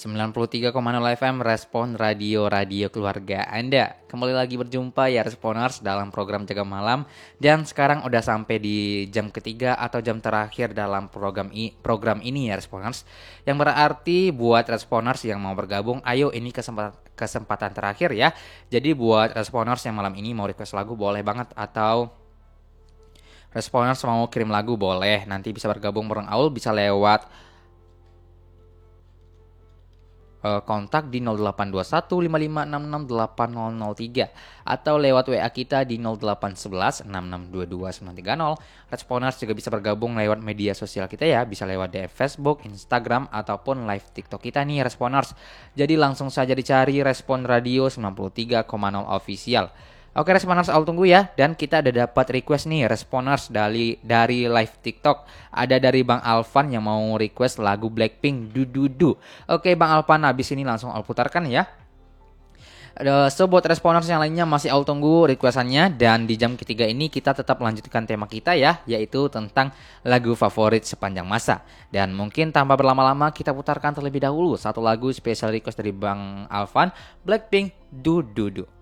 93,0 FM Respon Radio keluarga Anda. Kembali lagi berjumpa ya Responers dalam program Jaga Malam. Dan sekarang udah sampai di jam ketiga atau jam terakhir dalam program ini ya Responers. Yang berarti buat Responers yang mau bergabung, ayo ini kesempatan terakhir ya. Jadi buat Responers yang malam ini mau request lagu boleh banget, atau Responers mau kirim lagu boleh. Nanti bisa bergabung bareng Aul, bisa lewat kontak di 082155668003 atau lewat WA kita di 0811662230. Responers juga bisa bergabung lewat media sosial kita ya, bisa lewat DM Facebook, Instagram ataupun live TikTok kita nih Responers. Jadi langsung saja dicari Respon Radio 93,0 official. Oke Responers, Aul tunggu ya. Dan kita ada dapat request nih Responers dari live TikTok. Ada dari Bang Alvan yang mau request lagu Blackpink Du. Oke Bang Alvan, habis ini langsung Aul putarkan ya. So buat Responers yang lainnya masih Aul tunggu requestannya. Dan di jam ketiga ini kita tetap lanjutkan tema kita ya, yaitu tentang lagu favorit sepanjang masa. Dan mungkin tanpa berlama-lama kita putarkan terlebih dahulu satu lagu spesial request dari Bang Alvan, Blackpink Du.